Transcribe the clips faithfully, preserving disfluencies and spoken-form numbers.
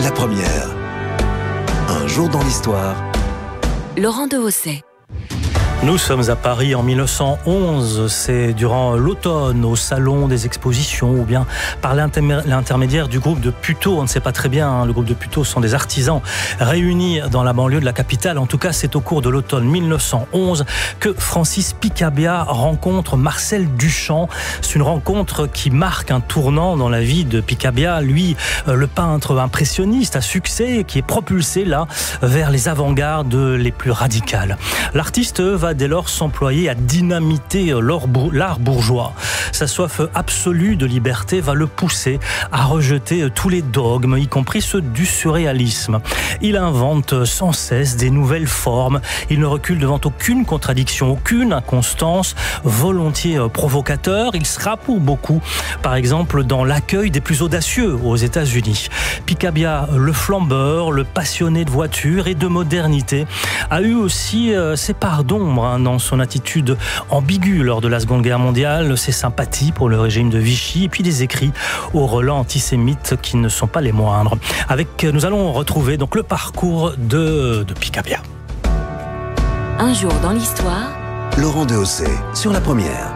La première. Un jour dans l'histoire. Laurent Dehaussais. Nous sommes à Paris en mille neuf cent onze, c'est durant l'automne au salon des expositions ou bien par l'intermédiaire du groupe de Puteaux, on ne sait pas très bien, hein, le groupe de Puteaux sont des artisans réunis dans la banlieue de la capitale. En tout cas, c'est au cours de l'automne mille neuf cent onze que Francis Picabia rencontre Marcel Duchamp. C'est une rencontre qui marque un tournant dans la vie de Picabia, lui, le peintre impressionniste à succès qui est propulsé là vers les avant-gardes les plus radicales. L'artiste va dès lors s'employer à dynamiter l'art bourgeois. Sa soif absolue de liberté va le pousser à rejeter tous les dogmes, y compris ceux du surréalisme. Il invente sans cesse des nouvelles formes. Il ne recule devant aucune contradiction, aucune inconstance, volontiers provocateur. Il sera pour beaucoup, par exemple, dans l'accueil des plus audacieux aux États-Unis. Picabia, le flambeur, le passionné de voitures et de modernité, a eu aussi euh, ses parts d'ombre dans son attitude ambiguë lors de la Seconde Guerre mondiale, ses sympathies pour le régime de Vichy et puis des écrits au relent antisémite qui ne sont pas les moindres. Avec, nous allons retrouver donc le parcours de, de Picabia. Un jour dans l'histoire. Laurent Dehaussais sur la première.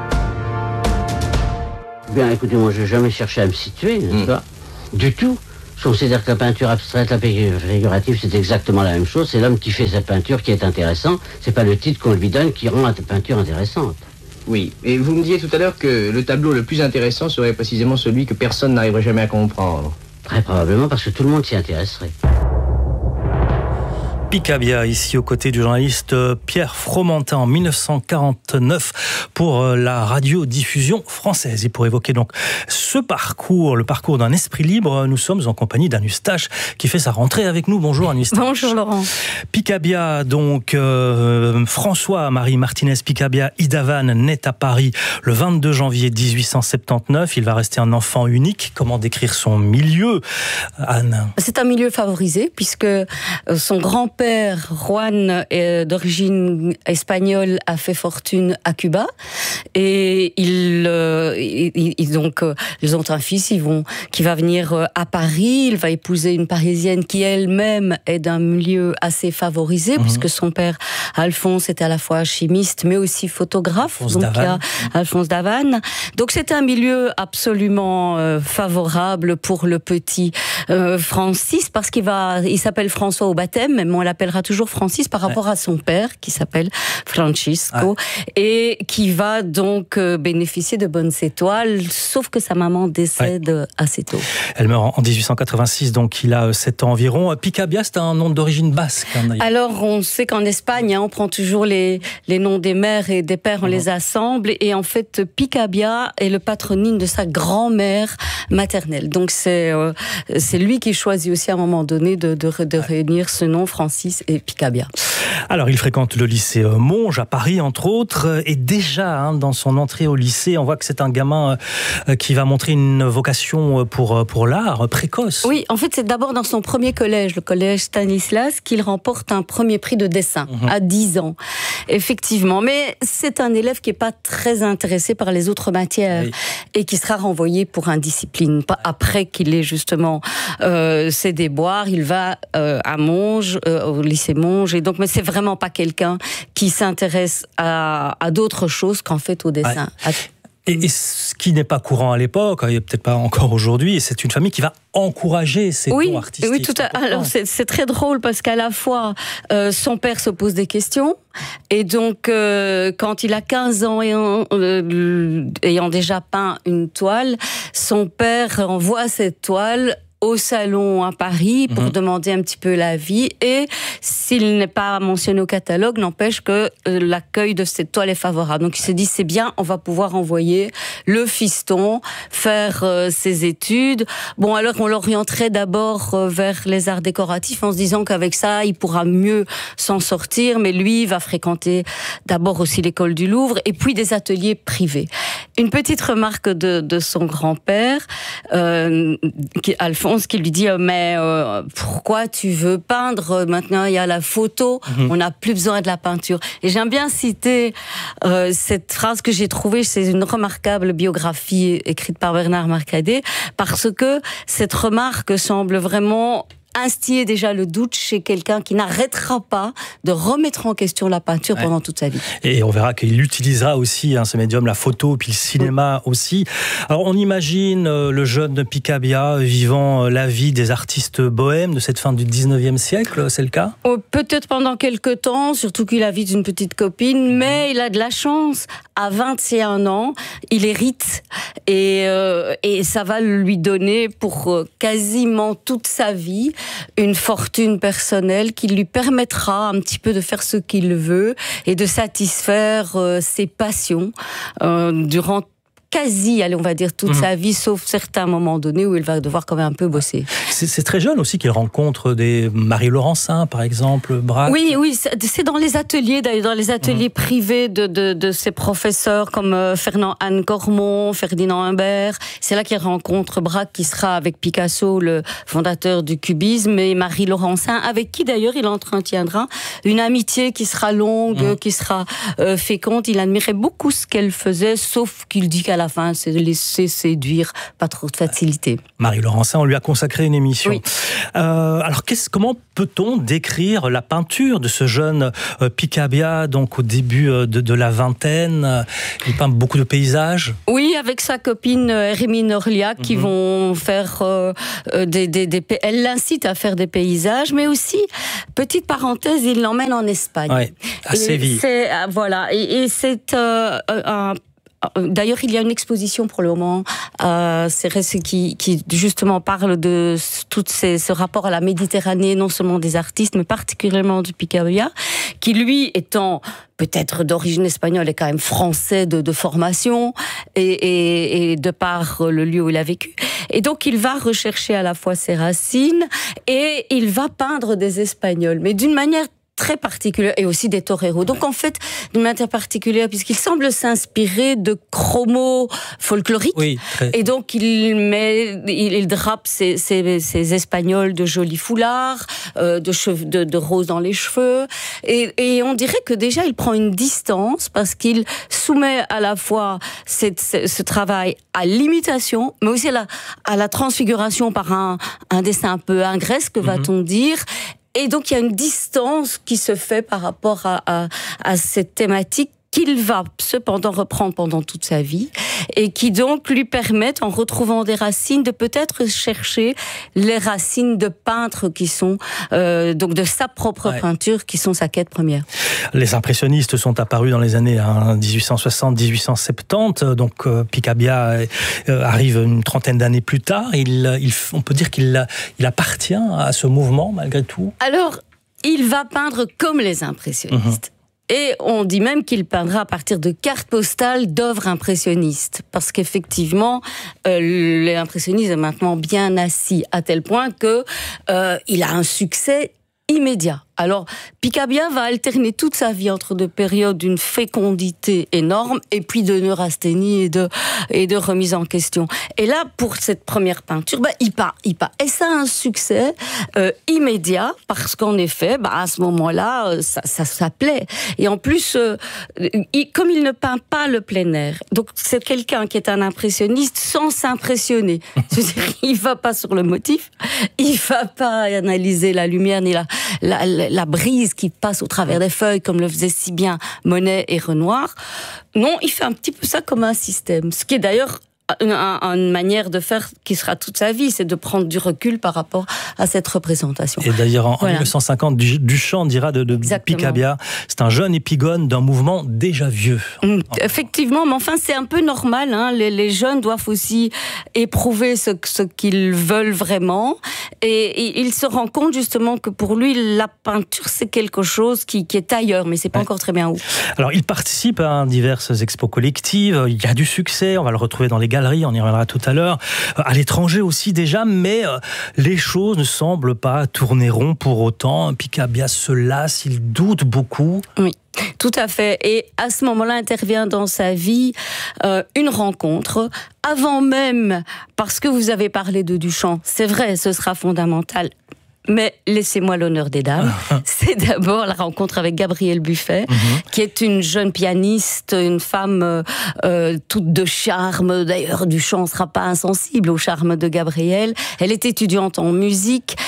Bien, écoutez, moi, je n'ai jamais cherché à me situer, n'est-ce Mmh. pas ? Du tout. Je considère que la peinture abstraite, la figurative, c'est exactement la même chose. C'est l'homme qui fait sa peinture qui est intéressant. C'est pas le titre qu'on lui donne qui rend la peinture intéressante. Oui, et vous me disiez tout à l'heure que le tableau le plus intéressant serait précisément celui que personne n'arriverait jamais à comprendre. Très probablement parce que tout le monde s'y intéresserait. Picabia, ici aux côtés du journaliste Pierre Fromentin en mille neuf cent quarante-neuf pour la radiodiffusion française. Et pour évoquer donc ce parcours, le parcours d'un esprit libre, nous sommes en compagnie d'Anne Eustache qui fait sa rentrée avec nous. Bonjour Anne Eustache. Bonjour Laurent. Picabia, donc euh, François-Marie Martinez Picabia Idavan naît à Paris le vingt-deux janvier dix-huit cent soixante-dix-neuf. Il va rester un enfant unique. Comment décrire son milieu, Anne ? C'est un milieu favorisé puisque son grand-père Juan, d'origine espagnole, a fait fortune à Cuba et il, euh, il, il donc euh, ils ont un fils, ils vont, qui va venir euh, à Paris. Il va épouser une Parisienne qui elle-même est d'un milieu assez favorisé, mmh. puisque son père Alphonse était à la fois chimiste mais aussi photographe. Alphonse donc Davan. il y a Alphonse Davan. Donc c'est un milieu absolument euh, favorable pour le petit euh, Francis parce qu'il va, il s'appelle François au baptême, mais on l'appellera toujours Francis par rapport ouais. à son père qui s'appelle Francisco ouais. et qui va donc bénéficier de bonnes étoiles, sauf que sa maman décède ouais. assez tôt. Elle meurt en dix-huit cent quatre-vingt-six, donc il a sept ans environ. Picabia, c'est un nom d'origine basque. Hein, Alors on sait qu'en Espagne, hein, on prend toujours les, les noms des mères et des pères, on mmh. les assemble, et en fait Picabia est le patronyme de sa grand-mère maternelle. Donc c'est, euh, c'est lui qui choisit aussi à un moment donné de, de, de réunir ce nom Francis et Picabia. Alors, il fréquente le lycée Monge à Paris, entre autres, et déjà, hein, dans son entrée au lycée, on voit que c'est un gamin euh, qui va montrer une vocation pour, pour l'art précoce. Oui, en fait, c'est d'abord dans son premier collège, le collège Stanislas, qu'il remporte un premier prix de dessin, mmh. à dix ans, effectivement. Mais c'est un élève qui n'est pas très intéressé par les autres matières, oui. et qui sera renvoyé pour indiscipline. Après qu'il ait justement euh, ses déboires, il va euh, à Monge, euh, au lycée Monge, et donc, mais c'est vraiment pas quelqu'un qui s'intéresse à, à d'autres choses qu'en fait au dessin. Ouais. Et, et ce qui n'est pas courant à l'époque, et peut-être pas encore aujourd'hui, c'est une famille qui va encourager ces oui, dons artistiques. Oui, tout à Alors c'est, c'est très drôle parce qu'à la fois euh, son père se pose des questions et donc euh, quand il a quinze ans ayant, euh, ayant déjà peint une toile, son père envoie cette toile au salon à Paris pour mmh. demander un petit peu l'avis, et s'il n'est pas mentionné au catalogue, n'empêche que euh, l'accueil de cette toile est favorable. Donc il se dit c'est bien, on va pouvoir envoyer le fiston faire euh, ses études. Bon, alors on l'orienterait d'abord euh, vers les arts décoratifs en se disant qu'avec ça il pourra mieux s'en sortir, mais lui va fréquenter d'abord aussi l'école du Louvre et puis des ateliers privés. Une petite remarque de, de son grand-père, euh, qui, Alphonse, qui lui dit mais euh, pourquoi tu veux peindre, maintenant il y a la photo, mmh. on n'a plus besoin de la peinture. Et j'aime bien citer euh, cette phrase que j'ai trouvée, c'est une remarquable biographie écrite par Bernard Marcadet, parce que cette remarque semble vraiment instiller déjà le doute chez quelqu'un qui n'arrêtera pas de remettre en question la peinture ouais. pendant toute sa vie. Et on verra qu'il utilisera aussi, hein, ce médium, la photo, puis le cinéma oui. aussi. Alors on imagine euh, le jeune Picabia vivant euh, la vie des artistes bohèmes de cette fin du dix-neuvième siècle, c'est le cas ? oh, Peut-être pendant quelques temps, surtout qu'il a vie d'une petite copine, mmh. mais il a de la chance. À vingt et un ans, il hérite et, euh, et ça va lui donner pour euh, quasiment toute sa vie une fortune personnelle qui lui permettra un petit peu de faire ce qu'il veut et de satisfaire euh, ses passions euh, durant quasi, allez, on va dire, toute mmh. sa vie, sauf certains moments donnés où il va devoir quand même un peu bosser. C'est, c'est très jeune aussi qu'il rencontre des Marie Laurencin, par exemple, Braque. Oui, oui, c'est dans les ateliers, d'ailleurs, dans les ateliers mmh. privés de, de, de ses professeurs comme euh, Fernand Anne Cormon, Ferdinand Humbert. C'est là qu'il rencontre Braque, qui sera avec Picasso, le fondateur du cubisme, et Marie Laurencin, avec qui d'ailleurs il entretiendra une amitié qui sera longue, mmh. qui sera euh, féconde. Il admirait beaucoup ce qu'elle faisait, sauf qu'il dit qu'à la fin, c'est de laisser séduire, pas trop de facilité. Marie Laurencin, on lui a consacré une émission. Oui. Euh, alors, qu'est-ce, comment peut-on décrire la peinture de ce jeune euh, Picabia, donc au début euh, de, de la vingtaine ? Il peint beaucoup de paysages. Oui, avec sa copine Hermine Orliac, qui mm-hmm. vont faire euh, des, des, des... Elle l'incite à faire des paysages, mais aussi, petite parenthèse, il l'emmène en Espagne. Oui, à Séville. C'est, voilà, et, et c'est euh, un... D'ailleurs, il y a une exposition pour le moment, euh, c'est qui, qui justement parle de tout ces, ce rapport à la Méditerranée, non seulement des artistes, mais particulièrement du Picabia, qui lui, étant peut-être d'origine espagnole, est quand même français de, de formation et, et, et de par le lieu où il a vécu. Et donc, il va rechercher à la fois ses racines et il va peindre des Espagnols, mais d'une manière très particulière, et aussi des toreros. Donc en fait, d'une manière particulière, puisqu'il semble s'inspirer de chromos folkloriques, oui, très... et donc il met, il, il drape ses, ses, ses Espagnols de jolis foulards, euh, de, cheveux, de, de roses dans les cheveux, et, et on dirait que déjà il prend une distance, parce qu'il soumet à la fois cette, ce, ce travail à l'imitation, mais aussi à la, à la transfiguration par un, un dessin un peu ingresque, mm-hmm. va-t-on dire. Et donc, il y a une distance qui se fait par rapport à, à, à cette thématique qu'il va cependant reprendre pendant toute sa vie et qui donc lui permettent, en retrouvant des racines, de peut-être chercher les racines de peintres qui sont, euh, donc de sa propre ouais. peinture, qui sont sa quête première. Les impressionnistes sont apparus dans les années hein, dix-huit cent soixante à dix-huit cent soixante-dix, donc euh, Picabia euh, arrive une trentaine d'années plus tard. Il, il, on peut dire qu'il il appartient à ce mouvement, malgré tout. Alors, il va peindre comme les impressionnistes. Mmh. Et on dit même qu'il peindra à partir de cartes postales d'œuvres impressionnistes. Parce qu'effectivement, euh, l'impressionniste est maintenant bien assis, à tel point que euh, il a un succès immédiat. Alors, Picabia va alterner toute sa vie entre deux périodes d'une fécondité énorme et puis de neurasthénie et de, et de remise en question. Et là, pour cette première peinture, bah, il part, il part. Et ça a un succès euh, immédiat parce qu'en effet, bah, à ce moment-là, ça, ça, ça plaît. Et en plus, euh, il, comme il ne peint pas le plein air, donc c'est quelqu'un qui est un impressionniste sans s'impressionner. C'est-à-dire, il va pas sur le motif, il va pas analyser la lumière ni la, la, la la brise qui passe au travers des feuilles, comme le faisaient si bien Monet et Renoir. Non, il fait un petit peu ça comme un système. Ce qui est d'ailleurs une, une manière de faire qui sera toute sa vie, c'est de prendre du recul par rapport à cette représentation. Et d'ailleurs, en, voilà. en mille neuf cent cinquante, Duchamp dira de, de Picabia, c'est un jeune épigone d'un mouvement déjà vieux. Mmh, effectivement, mais enfin, c'est un peu normal. Hein. Les, les jeunes doivent aussi éprouver ce, ce qu'ils veulent vraiment. Et, et il se rend compte justement que pour lui, la peinture, c'est quelque chose qui, qui est ailleurs, mais c'est pas ouais. encore très bien où. Alors, il participe à diverses expos collectives. Il y a du succès. On va le retrouver dans les galeries, on y reviendra tout à l'heure. À l'étranger aussi déjà, mais les choses ne semblent pas tourner rond pour autant. Picabia se lasse, il doute beaucoup. Oui. Tout à fait. Et à ce moment-là intervient dans sa vie euh, une rencontre, avant même, parce que vous avez parlé de Duchamp, c'est vrai, ce sera fondamental. Mais laissez-moi l'honneur des dames. C'est d'abord la rencontre avec Gabrielle Buffet, mm-hmm. qui est une jeune pianiste, une femme euh, euh, toute de charme. D'ailleurs, Duchamp ne sera pas insensible au charme de Gabrielle. Elle est étudiante en musique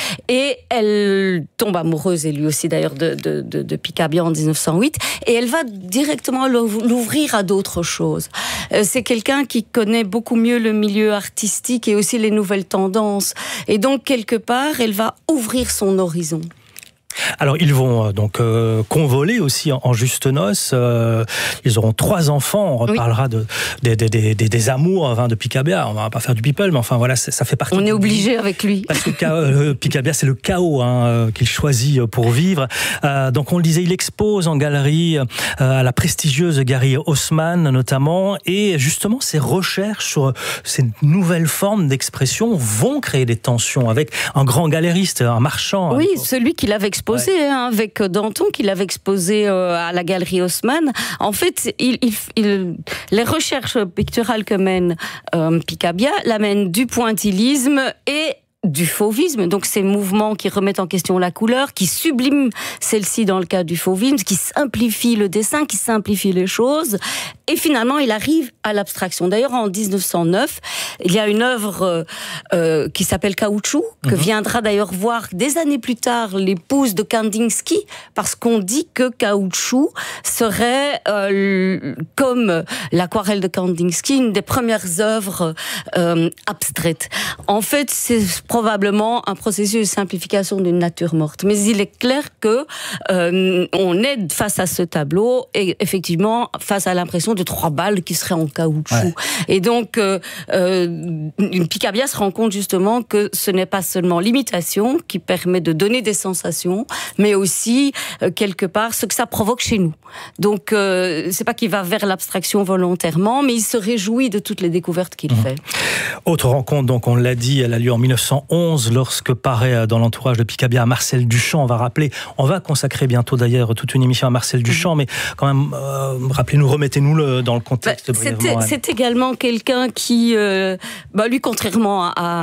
et elle tombe amoureuse, et lui aussi d'ailleurs, de, de, de, de Picabia en dix-neuf cent huit, et elle va directement l'ouvrir à d'autres choses. C'est quelqu'un qui connaît beaucoup mieux le milieu artistique et aussi les nouvelles tendances, et donc quelque part elle va ouvrir son horizon. Alors ils vont euh, donc euh, convoler aussi en, en juste noces. Euh, ils auront trois enfants. On reparlera oui. de, des, des, des, des amours enfin, de Picabia. On va pas faire du people, mais enfin voilà, ça fait partie. On est obligé vie. Avec lui. Parce que euh, Picabia, c'est le chaos hein, qu'il choisit pour vivre. Euh, donc on le disait, il expose en galerie euh, à la prestigieuse galerie Haussmann notamment, et justement ces recherches sur ces nouvelles formes d'expression vont créer des tensions avec un grand galériste, un marchand. Oui, hein, celui qui l'avait exposé. Exposé, ouais. hein, avec Danton, qu'il avait exposé euh, à la galerie Haussmann. En fait, il, il, il, les recherches picturales que mène euh, Picabia l'amènent du pointillisme et du fauvisme, donc ces mouvements qui remettent en question la couleur, qui subliment celle-ci dans le cas du fauvisme, qui simplifient le dessin, qui simplifient les choses, et finalement il arrive à l'abstraction. D'ailleurs en dix-neuf cent neuf, il y a une œuvre euh, euh, qui s'appelle Caoutchouc, que mm-hmm. viendra d'ailleurs voir des années plus tard l'épouse de Kandinsky, parce qu'on dit que Caoutchouc serait, euh, comme l'aquarelle de Kandinsky, une des premières œuvres euh, abstraites. En fait, c'est probablement un processus de simplification d'une nature morte. Mais il est clair que euh, on est face à ce tableau et effectivement face à l'impression de trois balles qui seraient en caoutchouc. Ouais. Et donc euh, euh, Picabia se rend compte justement que ce n'est pas seulement l'imitation qui permet de donner des sensations, mais aussi euh, quelque part ce que ça provoque chez nous. Donc euh, c'est pas qu'il va vers l'abstraction volontairement, mais il se réjouit de toutes les découvertes qu'il mmh. fait. Autre rencontre, donc on l'a dit, elle a lieu en mille neuf cent onze, lorsque paraît dans l'entourage de Picabia Marcel Duchamp. On va rappeler, on va consacrer bientôt d'ailleurs toute une émission à Marcel Duchamp, mais quand même, euh, rappelez-nous, remettez-nous le, dans le contexte. Bah, c'est, c'est également quelqu'un qui, euh, bah, lui, contrairement à,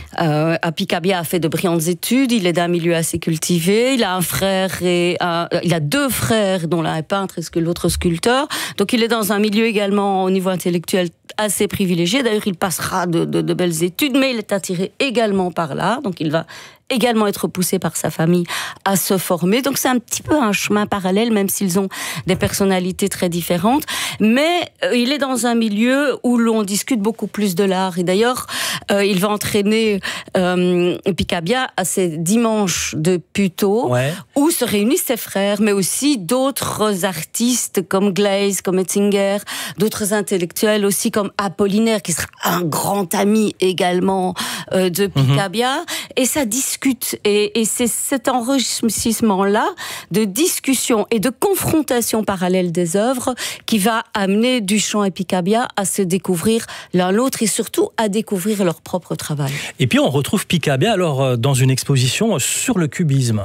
à, à Picabia, a fait de brillantes études. Il est d'un milieu assez cultivé. Il a un frère et un, il a deux frères, dont l'un est peintre et l'autre sculpteur. Donc il est dans un milieu également au niveau intellectuel assez privilégié. D'ailleurs, il passera de, de, de belles études, mais il est attiré également par l'art. Donc il va également être poussé par sa famille à se former. Donc c'est un petit peu un chemin parallèle, même s'ils ont des personnalités très différentes. Mais euh, il est dans un milieu où l'on discute beaucoup plus de l'art. Et d'ailleurs, euh, il va entraîner euh, Picabia à ces dimanches de Puteaux, ouais. où se réunissent ses frères, mais aussi d'autres artistes comme Glaze, comme Ettinger, d'autres intellectuels aussi comme Apollinaire, qui sera un grand ami également euh, de Picabia. Mm-hmm. Et ça discute. Et, et c'est cet enrichissement-là de discussion et de confrontation parallèle des œuvres qui va amener Duchamp et Picabia à se découvrir l'un l'autre et surtout à découvrir leur propre travail. Et puis on retrouve Picabia alors dans une exposition sur le cubisme.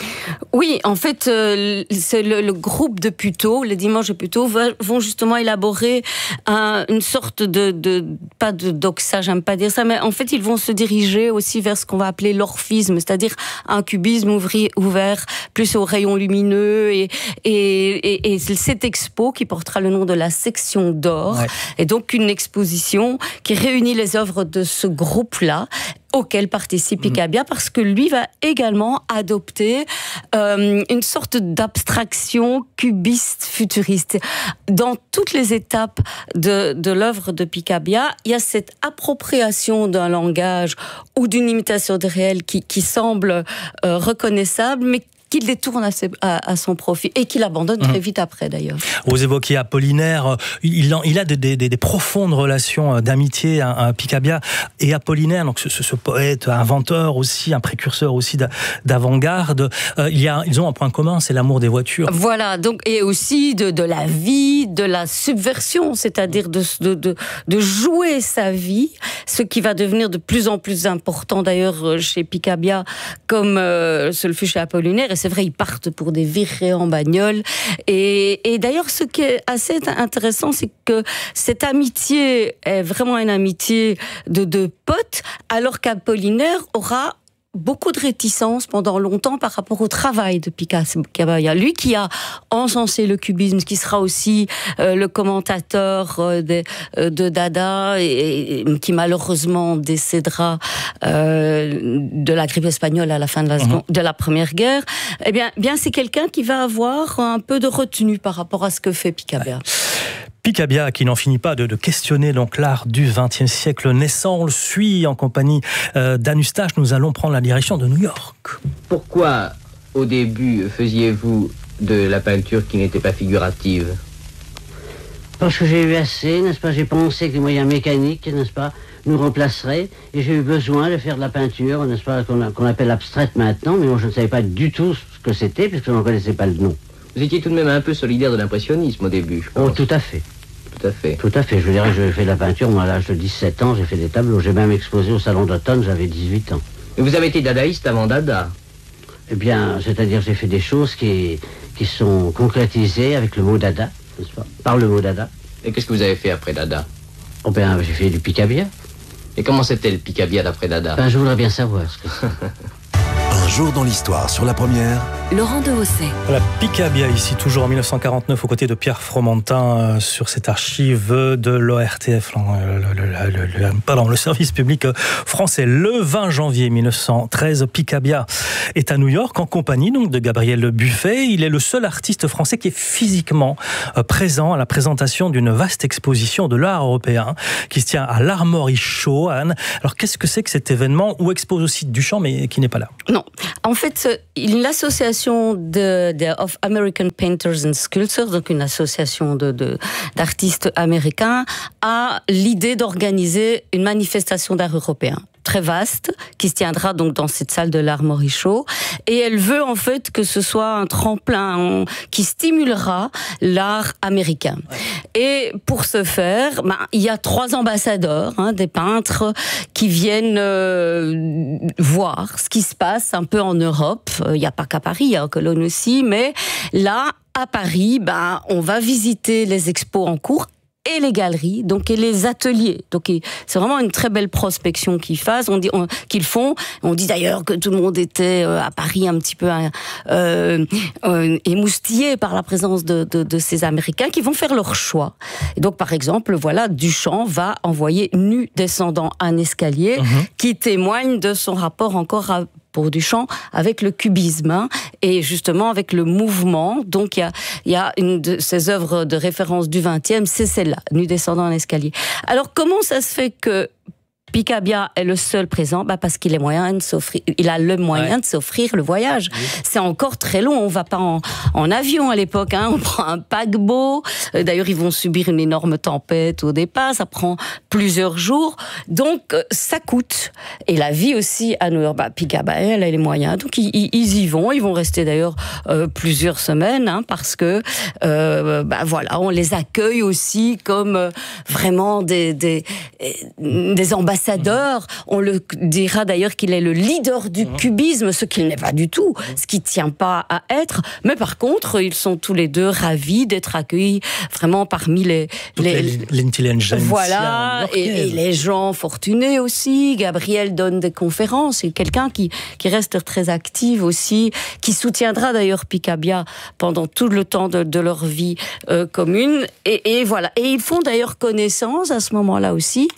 Oui, en fait, euh, c'est le, le groupe de Puteaux, les dimanches de Puteaux, va, vont justement élaborer un, une sorte de, de pas de doxa, j'aime pas dire ça, mais en fait ils vont se diriger aussi vers ce qu'on va appeler l'orphisme, c'est-à-dire un cubisme ouvri, ouvert plus aux rayons lumineux et, et, et, et cette expo qui portera le nom de la section d'or, ouais. et donc une exposition qui réunit les œuvres de ce groupe-là auquel participe Picabia, parce que lui va également adopter euh, une sorte d'abstraction cubiste futuriste. Dans toutes les étapes de, de l'œuvre de Picabia, il y a cette appropriation d'un langage ou d'une imitation de réel qui, qui semble euh, reconnaissable, mais qu'il détourne à, ses, à, à son profit et qu'il abandonne très vite après d'ailleurs. Vous évoquez Apollinaire, il, il a des, des, des profondes relations d'amitié, un, un Picabia et Apollinaire, donc ce, ce poète, inventeur aussi, un précurseur aussi d'avant-garde. Euh, il y a, ils ont un point commun, c'est l'amour des voitures. Voilà, donc, et aussi de, de la vie, de la subversion, c'est-à-dire de, de, de, de jouer sa vie, ce qui va devenir de plus en plus important d'ailleurs chez Picabia, comme euh, ce le fut chez Apollinaire. Et c'est vrai, ils partent pour des virées en bagnole. Et, et d'ailleurs, ce qui est assez intéressant, c'est que cette amitié est vraiment une amitié de, de potes, alors qu'Apollinaire aura beaucoup de réticence pendant longtemps par rapport au travail de Picabia. Lui qui a encensé le cubisme, qui sera aussi euh, le commentateur euh, de, euh, de Dada et, et qui malheureusement décédera euh, de la grippe espagnole à la fin de la, seconde, mmh. de la Première Guerre. Eh bien, bien c'est quelqu'un qui va avoir un peu de retenue par rapport à ce que fait Picabia. Ouais. Picabia qui n'en finit pas de, de questionner donc l'art du vingtième siècle naissant. On le suit en compagnie euh, d'Anne Eustache. Nous allons prendre la direction de New York. Pourquoi, au début, faisiez-vous de la peinture qui n'était pas figurative? Parce que j'ai eu assez, n'est-ce pas? J'ai pensé que les moyens mécaniques, n'est-ce pas, nous remplaceraient. Et j'ai eu besoin de faire de la peinture, n'est-ce pas, qu'on, qu'on appelle abstraite maintenant. Mais moi, je ne savais pas du tout ce que c'était, puisque je n'en connaissais pas le nom. Vous étiez tout de même un peu solidaire de l'impressionnisme au début, je pense. Oh, tout à fait. Tout à fait. Tout à fait. Je veux dire, j'ai fait de la peinture, moi, à l'âge de dix-sept ans, j'ai fait des tableaux. J'ai même exposé au Salon d'automne, j'avais dix-huit ans. Et vous avez été dadaïste avant Dada? Eh bien, c'est-à-dire, j'ai fait des choses qui, qui sont concrétisées avec le mot Dada, n'est-ce pas? Par le mot Dada. Et qu'est-ce que vous avez fait après Dada? Oh bien, j'ai fait du Picabia. Et comment c'était le Picabia d'après Dada? Ben, je voudrais bien savoir ce que c'est. Un jour dans l'histoire sur la première. Laurent Dehosset. Voilà, Picabia ici, toujours en mille neuf cent quarante-neuf, aux côtés de Pierre Fromentin, euh, sur cette archive de l'O R T F, le, le, le, le, pardon, le service public français. Le vingt janvier mille neuf cent treize, Picabia est à New York en compagnie donc de Gabriel Buffet. Il est le seul artiste français qui est physiquement euh, présent à la présentation d'une vaste exposition de l'art européen qui se tient à l'Armory Show. Anne, alors qu'est-ce que c'est que cet événement où expose aussi Duchamp mais qui n'est pas là? Non, en fait, l'association de, de of American Painters and Sculptors, donc une association de, de, d'artistes américains, a l'idée d'organiser une manifestation d'art européen très vaste, qui se tiendra donc dans cette salle de l'Armory Show, et elle veut en fait que ce soit un tremplin qui stimulera l'art américain. Ouais. Et pour ce faire, ben, il y a trois ambassadeurs, hein, des peintres qui viennent euh, voir ce qui se passe un peu en Europe. Il n'y a pas qu'à Paris, il y a en Cologne aussi, mais là, à Paris, ben, on va visiter les expos en cours et les galeries, donc et les ateliers. Donc c'est vraiment une très belle prospection qu'ils fassent, on dit, on, qu'ils font. On dit d'ailleurs que tout le monde était euh, à Paris un petit peu euh, euh, émoustillé par la présence de, de, de ces Américains qui vont faire leur choix. Et donc par exemple, voilà, Duchamp va envoyer Nu descendant un escalier, mmh. qui témoigne de son rapport encore à pour Duchamp avec le cubisme, hein, et justement avec le mouvement. Donc il y a, y a une de ses œuvres de référence du vingtième, c'est celle-là, Nu descendant un escalier. Alors comment ça se fait que Picabia est le seul présent? Bah parce qu'il est moyen de s'offrir, il a le moyen ouais. de s'offrir le voyage. Oui. C'est encore très long. On va pas en, en avion à l'époque. Hein. On prend un paquebot. D'ailleurs, ils vont subir une énorme tempête au départ. Ça prend plusieurs jours. Donc, ça coûte. Et la vie aussi à New York. Bah, Picabia, elle a les moyens. Donc, ils, ils y vont. Ils vont rester d'ailleurs euh, plusieurs semaines, hein, parce que, euh, bah voilà, on les accueille aussi comme euh, vraiment des des, des ambassadeurs. On le dira d'ailleurs qu'il est le leader du cubisme, ce qu'il n'est pas du tout, ce qui ne tient pas à être. Mais par contre, ils sont tous les deux ravis d'être accueillis vraiment parmi les... les l'intelligence. Voilà, et, et les gens fortunés aussi. Gabriel donne des conférences, c'est quelqu'un qui, qui reste très actif aussi, qui soutiendra d'ailleurs Picabia pendant tout le temps de, de leur vie euh, commune. Et, et voilà. Et ils font d'ailleurs connaissance à ce moment-là aussi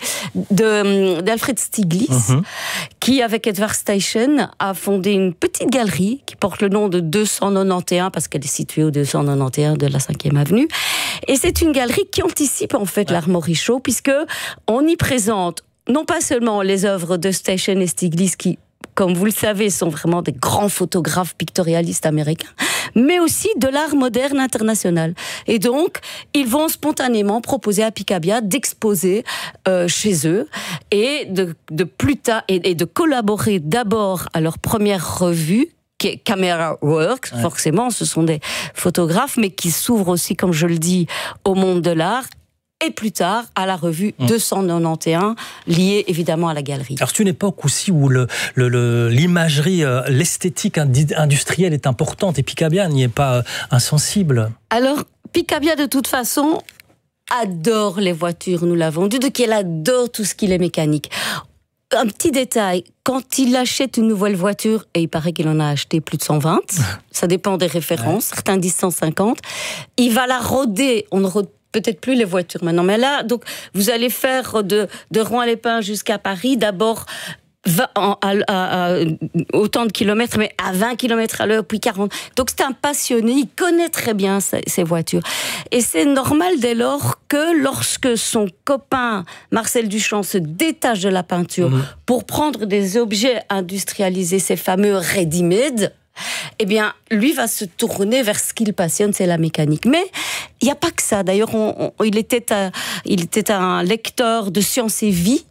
de d'Alfred Stieglitz, mm-hmm. qui, avec Edvard Steichen, a fondé une petite galerie qui porte le nom de deux cent quatre-vingt-onze, parce qu'elle est située au deux cent quatre-vingt-onze de la cinquième avenue. Et c'est une galerie qui anticipe, en fait, ouais. l'Armory Show, puisque on y présente non pas seulement les œuvres de Steichen et Stieglitz, qui, comme vous le savez, sont vraiment des grands photographes pictorialistes américains, mais aussi de l'art moderne international. Et donc, ils vont spontanément proposer à Picabia d'exposer euh, chez eux et de, de plus tard et, et de collaborer d'abord à leur première revue, qui est Camera Works. Ouais. Forcément, ce sont des photographes, mais qui s'ouvrent aussi, comme je le dis, au monde de l'art. Et plus tard, à la revue mmh. deux cent quatre-vingt-onze, liée évidemment à la galerie. Alors, c'est une époque aussi où le, le, le, l'imagerie, euh, l'esthétique industrielle est importante, et Picabia n'y est pas euh, insensible. Alors, Picabia, de toute façon, adore les voitures, nous l'avons dit, donc elle adore tout ce qui est mécanique. un petit détail, quand il achète une nouvelle voiture, et il paraît qu'il en a acheté plus de cent vingt, ça dépend des références, ouais. Certains disent cent cinquante, il va la roder, on ne rôde peut-être plus les voitures maintenant, mais là, donc, vous allez faire de, de Rouen-les-Pins jusqu'à Paris, d'abord vingt, à, à, à, autant de kilomètres, mais à vingt kilomètres à l'heure, puis quarante. Donc c'est un passionné, il connaît très bien ces, ces voitures. Et c'est normal dès lors que lorsque son copain Marcel Duchamp se détache de la peinture mmh. pour prendre des objets industrialisés, ces fameux ready-made, eh bien, lui va se tourner vers ce qu'il passionne, c'est la mécanique. Mais il n'y a pas que ça. D'ailleurs, on, on, il, était un, il était un lecteur de Science et Vie.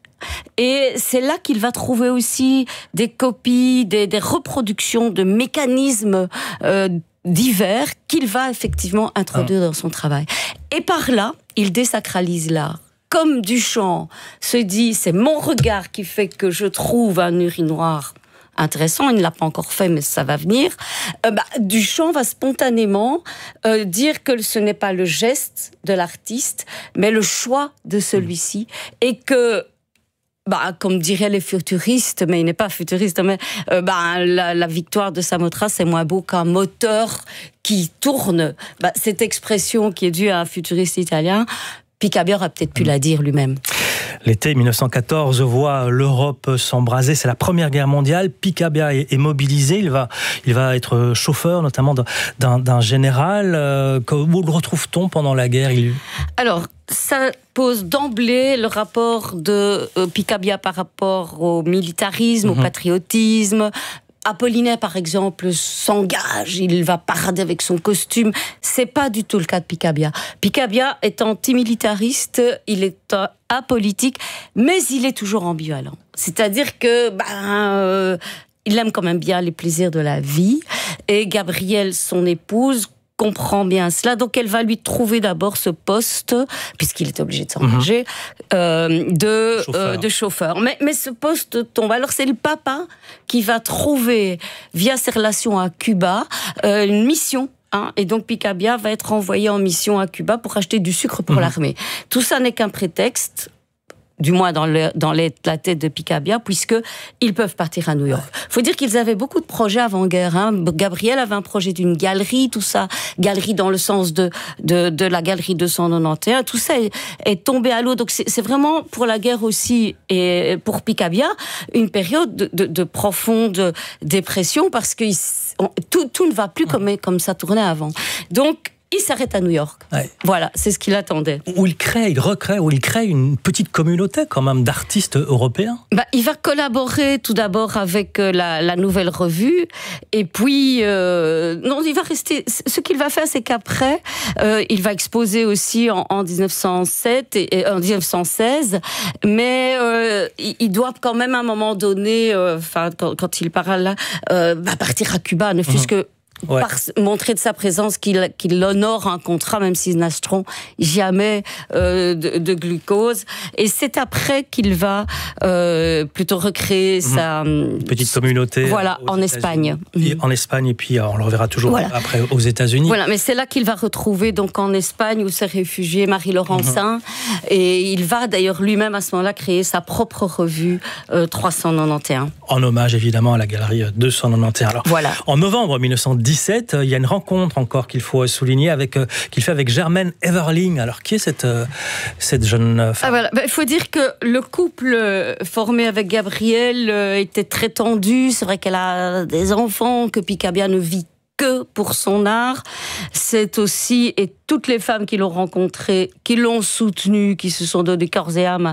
Et c'est là qu'il va trouver aussi des copies, des, des reproductions de mécanismes euh, divers qu'il va effectivement introduire ah. dans son travail. Et par là, il désacralise l'art. Comme Duchamp se dit, c'est mon regard qui fait que je trouve un urinoir intéressant, il ne l'a pas encore fait, mais ça va venir. Euh, bah, Duchamp va spontanément euh, dire que ce n'est pas le geste de l'artiste, mais le choix de celui-ci, et que bah, comme diraient les futuristes, mais il n'est pas futuriste, mais euh, bah, la, la victoire de Samothrace, c'est moins beau qu'un moteur qui tourne. Bah, cette expression qui est due à un futuriste italien, Picabia aurait peut-être pu la dire lui-même. L'été mille neuf cent quatorze voit l'Europe s'embraser, c'est la Première Guerre mondiale. Picabia est, est mobilisé, il va, il va être chauffeur notamment d'un, d'un général. Euh, où le retrouve-t-on pendant la guerre il... Alors, ça pose d'emblée le rapport de euh, Picabia par rapport au militarisme, mmh. au patriotisme. Apollinaire, par exemple, s'engage, il va parader avec son costume. C'est pas du tout le cas de Picabia. Picabia est antimilitariste, il est apolitique, mais il est toujours ambivalent. C'est-à-dire que, ben, euh, il aime quand même bien les plaisirs de la vie. Et Gabrielle, son épouse, comprend bien cela, donc elle va lui trouver d'abord ce poste, puisqu'il était obligé de s'engager, mmh. euh, de, chauffeur. Euh, de chauffeur. Mais, mais ce poste tombe. Alors c'est le papa qui va trouver, via ses relations à Cuba, euh, une mission. Hein, et donc Picabia va être envoyé en mission à Cuba pour acheter du sucre pour mmh. l'armée. Tout ça n'est qu'un prétexte, du moins dans, le, dans les, la tête de Picabia, puisqu'ils peuvent partir à New York. Il faut dire qu'ils avaient beaucoup de projets avant-guerre. Hein. Gabriel avait un projet d'une galerie, tout ça, galerie dans le sens de, de, de la galerie deux cent quatre-vingt-onze, tout ça est, est tombé à l'eau. Donc c'est, c'est vraiment pour la guerre aussi, et pour Picabia, une période de, de, de profonde dépression, parce que on, tout, tout ne va plus comme, comme ça tournait avant. Donc, il s'arrête à New York. Ouais. Voilà, c'est ce qu'il attendait. Où il crée, il recrée, où il crée une petite communauté quand même d'artistes européens. Bah, il va collaborer tout d'abord avec la, la Nouvelle Revue, et puis euh, non, il va rester. Ce qu'il va faire, c'est qu'après, euh, il va exposer aussi en, en dix-neuf cent sept et, et en dix-neuf cent seize, mais euh, il, il doit quand même à un moment donné, enfin euh, quand, quand il part là, euh, bah, partir à Cuba, ne fût-ce que Ouais. par montrer de sa présence qu'il, qu'il honore un contrat, même s'ils n'achèteront jamais euh, de, de glucose. Et c'est après qu'il va euh, plutôt recréer mmh. sa petite communauté. Voilà, en Espagne. Mmh. En Espagne, et puis on le reverra toujours voilà. après aux États-Unis. Voilà, mais c'est là qu'il va retrouver, donc en Espagne, où s'est réfugiée Marie-Laurencin. Mmh. Et il va d'ailleurs lui-même à ce moment-là créer sa propre revue euh, trois cent quatre-vingt-onze. En hommage évidemment à la galerie deux cent quatre-vingt-onze. Alors, voilà. En novembre mille neuf cent dix-sept, il y a une rencontre encore qu'il faut souligner avec, euh, qu'il fait avec Germaine Everling. Alors, qui est cette, euh, cette jeune femme ? Ah, voilà. Ben, il faut dire que le couple formé avec Gabrielle euh, était très tendu. C'est vrai qu'elle a des enfants, que Picabia ne vit que pour son art. C'est aussi, et toutes les femmes qui l'ont rencontré, qui l'ont soutenu, qui se sont donné corps et âme à,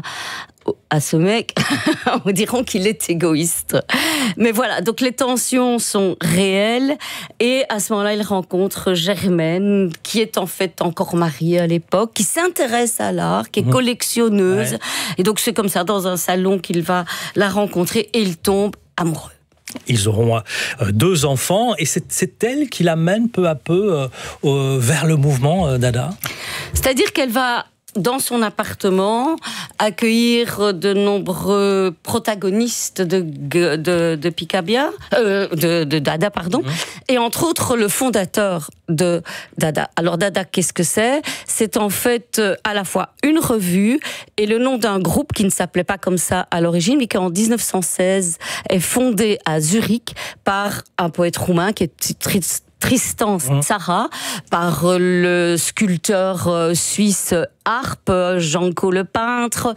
à ce mec, on diront qu'il est égoïste. Mais voilà, donc les tensions sont réelles, et à ce moment-là, il rencontre Germaine, qui est en fait encore mariée à l'époque, qui s'intéresse à l'art, qui est collectionneuse, ouais. Et donc c'est comme ça, dans un salon, qu'il va la rencontrer, et il tombe amoureux. Ils auront euh, deux enfants, et c'est, c'est elle qui l'amène peu à peu euh, euh, vers le mouvement euh, Dada. C'est-à-dire qu'elle va dans son appartement, accueillir de nombreux protagonistes de, de, de Picabia, euh, de, de Dada, pardon, mmh. et entre autres le fondateur de Dada. Alors Dada, qu'est-ce que c'est ? C'est en fait à la fois une revue et le nom d'un groupe qui ne s'appelait pas comme ça à l'origine, mais qui en dix-neuf cent seize est fondé à Zurich par un poète roumain qui est Trist Tristan Tzara, par le sculpteur suisse Harpe, Janco le peintre.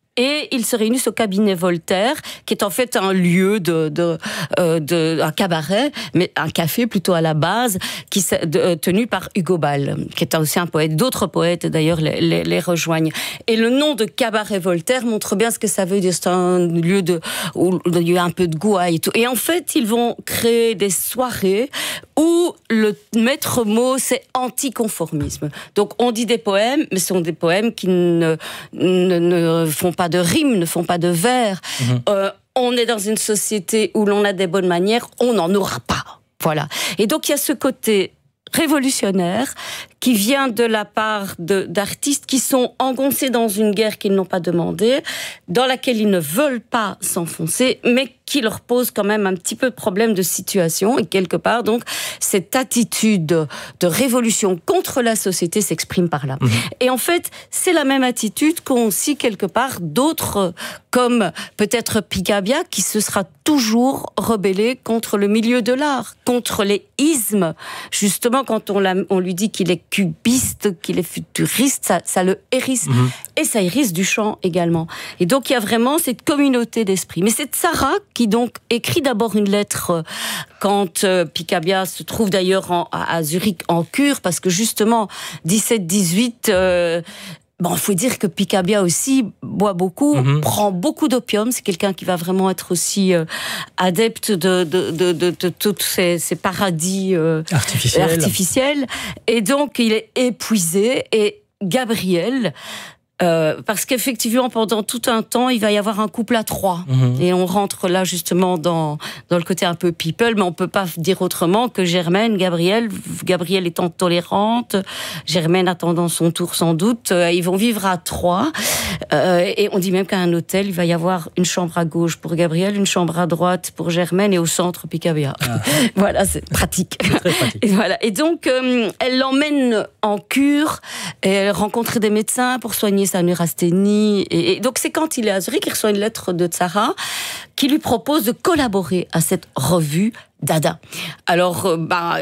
Et ils se réunissent au cabinet Voltaire, qui est en fait un lieu de, de, euh, de un cabaret, mais un café plutôt à la base, qui de, tenu par Hugo Ball, qui est aussi un poète. D'autres poètes d'ailleurs les, les, les rejoignent. Et le nom de cabaret Voltaire montre bien ce que ça veut dire. C'est un lieu de où il y a un peu de gouaille et tout. Et en fait, ils vont créer des soirées où le maître mot c'est anticonformisme. Donc on dit des poèmes, mais ce sont des poèmes qui ne, ne, ne font pas de rimes, ne font pas de vers. Mmh. Euh, on est dans une société où l'on a des bonnes manières, on n'en aura pas. Voilà. Et donc il y a ce côté révolutionnaire qui vient de la part de, d'artistes qui sont engoncés dans une guerre qu'ils n'ont pas demandée, dans laquelle ils ne veulent pas s'enfoncer, mais qui leur pose quand même un petit peu de problème de situation. Et quelque part, donc, cette attitude de révolution contre la société s'exprime par là. Mmh. Et en fait, c'est la même attitude qu'ont aussi quelque part d'autres, comme peut-être Picabia, qui se sera toujours rebellé contre le milieu de l'art, contre les ismes. Justement, quand on, l'a, on lui dit qu'il est cubiste, qu'il est futuriste, ça, ça le hérisse. Mmh. Et ça hérisse Duchamp également. Et donc, il y a vraiment cette communauté d'esprit. Mais c'est Tzara qui donc écrit d'abord une lettre quand euh, Picabia se trouve d'ailleurs en, à, à Zurich en cure, parce que justement, dix-sept dix-huit... Euh, Bon, il faut dire que Picabia aussi boit beaucoup, mmh. prend beaucoup d'opium. C'est quelqu'un qui va vraiment être aussi euh, adepte de, de, de, de, de tous ces, ces paradis euh, artificiels. artificiels. Et donc, il est épuisé. Et Gabriel... Euh, parce qu'effectivement, pendant tout un temps, il va y avoir un couple à trois. Mmh. Et on rentre là, justement, dans, dans le côté un peu people, mais on peut pas dire autrement que Germaine, Gabriel, Gabriel étant tolérante, Germaine attendant son tour sans doute, euh, ils vont vivre à trois. Euh, et on dit même qu'à un hôtel, il va y avoir une chambre à gauche pour Gabriel, une chambre à droite pour Germaine et au centre, Picabia. Ah. Voilà, c'est pratique. C'est très pratique. Et voilà. Et donc, euh, elle l'emmène en cure, et elle rencontre des médecins pour soigner sa neurasthénie. Et, et donc, c'est quand il est à Zurich qu'il reçoit une lettre de Tzara qui lui propose de collaborer à cette revue Dada. Alors, bah,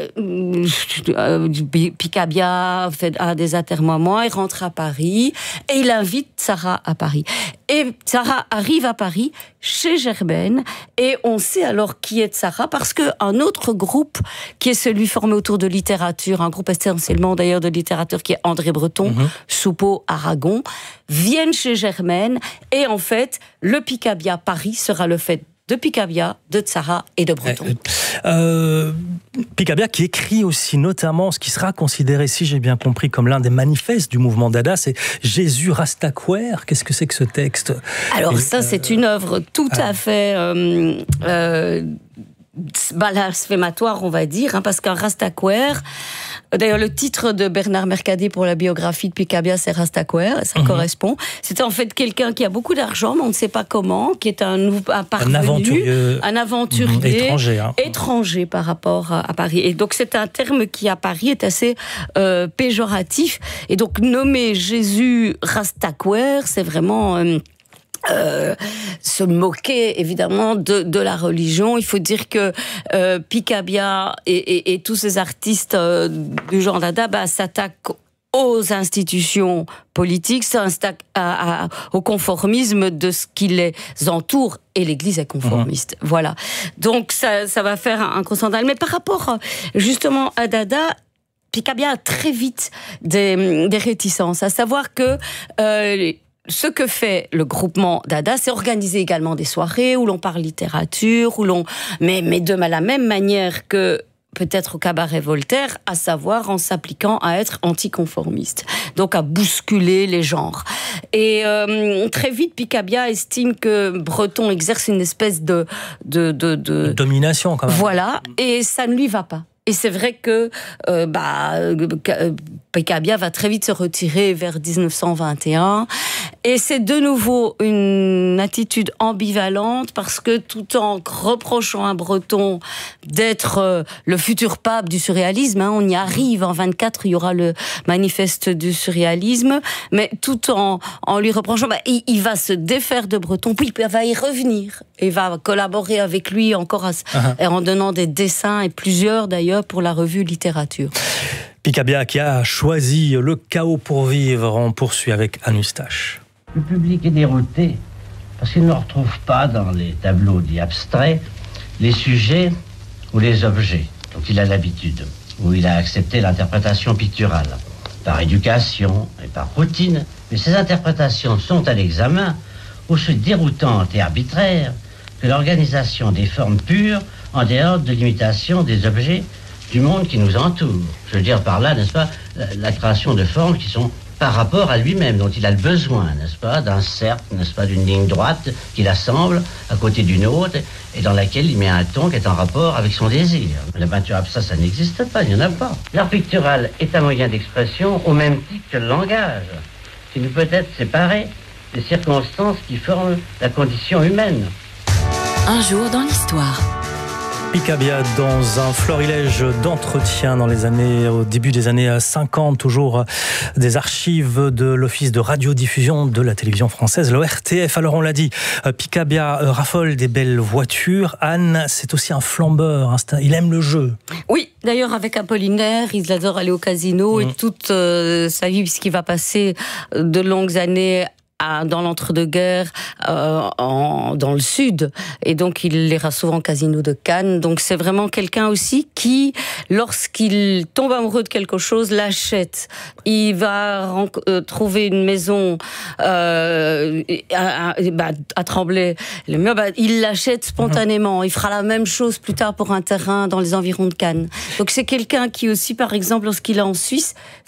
euh, Picabia fait, a des atermoiements, il rentre à Paris et il invite Tzara à Paris. Et Tzara arrive à Paris chez Germaine et on sait alors qui est Tzara parce qu'un autre groupe qui est celui formé autour de littérature, un groupe essentiellement d'ailleurs de littérature qui est André Breton, mm-hmm. Soupeau, Aragon, viennent chez Germaine et en fait, le Picabia Paris sera le fait de Picabia, de Tzara et de Breton. Euh, Picabia qui écrit aussi notamment ce qui sera considéré, si j'ai bien compris, comme l'un des manifestes du mouvement Dada, c'est Jésus Rastaquouère. Qu'est-ce que c'est que ce texte ? Alors et, ça, euh, c'est une œuvre tout ah. à fait... Euh, euh, blasphématoire, on va dire, hein, parce qu'un Rastaquouère, d'ailleurs le titre de Bernard Mercadier pour la biographie de Picabia, c'est Rastaquouère, ça mmh. correspond. C'était en fait quelqu'un qui a beaucoup d'argent, mais on ne sait pas comment, qui est un, un parvenu, un aventurier, un aventurier mmh, étranger, hein. étranger par rapport à, à Paris. Et donc c'est un terme qui à Paris est assez euh, péjoratif. Et donc nommer Jésus Rastaquouère, c'est vraiment... Euh, Euh, se moquer évidemment de, de la religion. Il faut dire que euh, Picabia et, et, et tous ces artistes euh, du genre Dada bah, s'attaquent aux institutions politiques, s'attaquent à, à, au conformisme de ce qui les entoure, et l'Église est conformiste. Mmh. Voilà. Donc ça, ça va faire un, un constat. Mais par rapport justement à Dada, Picabia a très vite des, des réticences, à savoir que euh, ce que fait le groupement Dada, c'est organiser également des soirées où l'on parle littérature, où l'on mais, mais de la même manière que peut-être au cabaret Voltaire, à savoir en s'appliquant à être anticonformiste, donc à bousculer les genres. Et euh, très vite, Picabia estime que Breton exerce une espèce de... de, de, de... domination quand même. Voilà, et ça ne lui va pas. Et c'est vrai que euh, bah, Picabia va très vite se retirer vers dix-neuf cent vingt et un. Et c'est de nouveau une attitude ambivalente parce que tout en reprochant à Breton d'être euh, le futur pape du surréalisme, hein, on y arrive, en vingt-quatre, il y aura le manifeste du surréalisme, mais tout en, en lui reprochant, bah, il, il va se défaire de Breton, puis il va y revenir et va collaborer avec lui encore à, uh-huh. en donnant des dessins, et plusieurs d'ailleurs, pour la revue Littérature. Picabia qui a choisi le chaos pour vivre. On poursuit avec Anne Eustache. Le public est dérouté parce qu'il ne retrouve pas dans les tableaux dits abstraits les sujets ou les objets dont il a l'habitude, où il a accepté l'interprétation picturale, par éducation et par routine. Mais ces interprétations sont à l'examen aussi déroutantes et arbitraires que l'organisation des formes pures en dehors de l'imitation des objets du monde qui nous entoure. Je veux dire par là, n'est-ce pas, la, la création de formes qui sont par rapport à lui-même, dont il a le besoin, n'est-ce pas, d'un cercle, n'est-ce pas, d'une ligne droite qu'il assemble à côté d'une autre et dans laquelle il met un ton qui est en rapport avec son désir. La peinture abstraite, ça n'existe pas, il n'y en a pas. L'art pictural est un moyen d'expression au même titre que le langage, qui ne peut être séparé des circonstances qui forment la condition humaine. Un jour dans l'histoire. Picabia dans un florilège d'entretien dans les années, au début des années cinquante, toujours des archives de l'Office de radiodiffusion de la télévision française, l'O R T F. Alors on l'a dit, Picabia raffole des belles voitures. Anne, c'est aussi un flambeur, il aime le jeu. Oui, d'ailleurs avec Apollinaire, il adore aller au casino mmh. et toute euh, sa vie, puisqu'il va passer de longues années À, dans l'entre-deux-guerres, euh, en, dans le sud. Et donc, il ira souvent au casino de Cannes. Donc, c'est vraiment quelqu'un aussi qui, lorsqu'il tombe amoureux de quelque chose, l'achète. Il va ren- euh, trouver une maison euh, à, à, bah, à Tremblay. Le mur, bah, il l'achète spontanément. Il fera la même chose plus tard pour un terrain dans les environs de Cannes. Donc, c'est quelqu'un qui aussi, par exemple, lorsqu'il est en Suisse,